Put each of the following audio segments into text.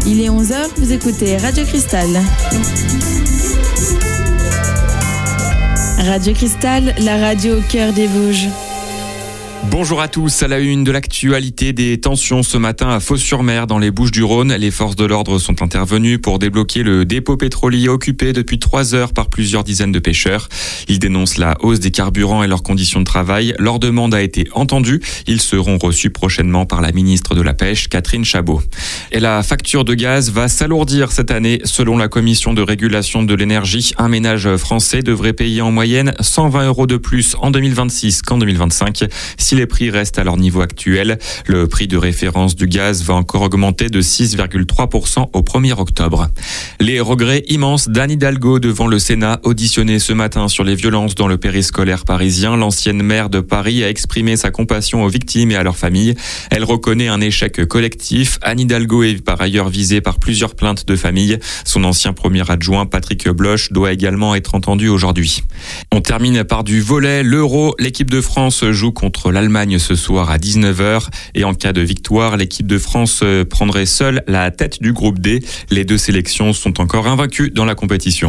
Il est 11h, vous écoutez Radio Cristal. Radio Cristal, la radio au cœur des Vosges. Bonjour à tous, à la une de l'actualité, des tensions ce matin à Fos-sur-Mer dans les Bouches-du-Rhône. Les forces de l'ordre sont intervenues pour débloquer le dépôt pétrolier occupé depuis 3 heures par plusieurs dizaines de pêcheurs. Ils dénoncent la hausse des carburants et leurs conditions de travail. Leur demande a été entendue. Ils seront reçus prochainement par la ministre de la Pêche, Catherine Chabot. Et la facture de gaz va s'alourdir cette année. Selon la Commission de régulation de l'énergie, un ménage français devrait payer en moyenne 120 € de plus en 2026 qu'en 2025. Si les prix restent à leur niveau actuel, le prix de référence du gaz va encore augmenter de 6,3% au 1er octobre. Les regrets immenses d'Anne Hidalgo devant le Sénat, auditionnée ce matin sur les violences dans le périscolaire parisien. L'ancienne maire de Paris a exprimé sa compassion aux victimes et à leurs familles. Elle reconnaît un échec collectif. Anne Hidalgo est par ailleurs visée par plusieurs plaintes de famille. Son ancien premier adjoint, Patrick Bloch, doit également être entendu aujourd'hui. On termine par du volley. L'Euro, l'équipe de France joue contre l'Allemagne ce soir à 19h. Et en cas de victoire, l'équipe de France prendrait seule la tête du groupe D. Les deux sélections sont encore invaincues dans la compétition.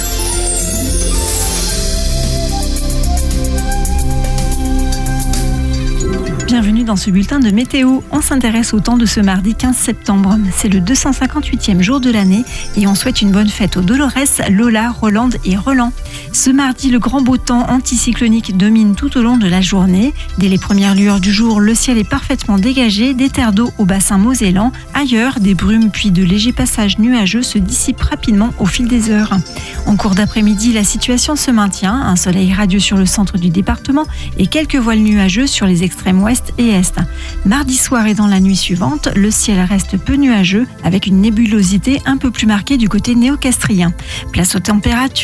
Bienvenue dans ce bulletin de météo. On s'intéresse au temps de ce mardi 15 septembre. C'est le 258e jour de l'année et on souhaite une bonne fête aux Dolores, Lola, Rolande et Roland. Ce mardi, le grand beau temps anticyclonique domine tout au long de la journée. Dès les premières lueurs du jour, le ciel est parfaitement dégagé, des terres d'eau au bassin mosellan. Ailleurs, des brumes puis de légers passages nuageux se dissipent rapidement au fil des heures. En cours d'après-midi, la situation se maintient. Un soleil radieux sur le centre du département et quelques voiles nuageux sur les extrêmes ouest et est. Mardi soir et dans la nuit suivante, le ciel reste peu nuageux avec une nébulosité un peu plus marquée du côté néo-castrien. Place aux températures.